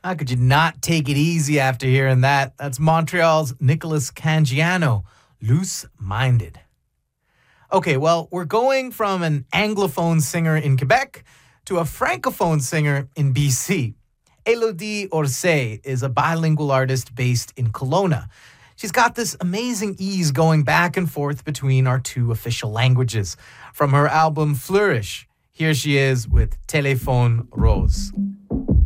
How could you not take it easy after hearing that? That's Montreal's Nicholas Cangiano, Loose Minded. Okay, well, we're going from an Anglophone singer in Quebec to a Francophone singer in BC. Elodie Orsay is a bilingual artist based in Kelowna. She's got this amazing ease going back and forth between our two official languages. From her album Flourish, here she is with Téléphone Rose.